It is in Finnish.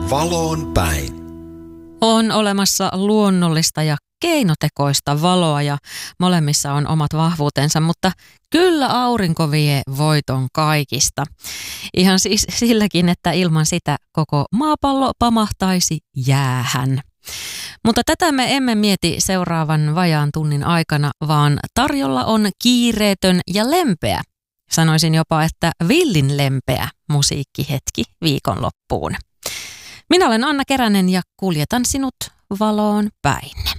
Valoon päin. On olemassa luonnollista ja keinotekoista valoa ja molemmissa on omat vahvuutensa, mutta kyllä aurinko vie voiton kaikista. Ihan siis silläkin, että ilman sitä koko maapallo pamahtaisi jäähän. Mutta tätä me emme mieti seuraavan vajaan tunnin aikana, vaan tarjolla on kiireetön ja lempeä. Sanoisin jopa, että villin lempeä musiikkihetki viikonloppuun. Minä olen Anna Keränen ja kuljetan sinut valoon päin.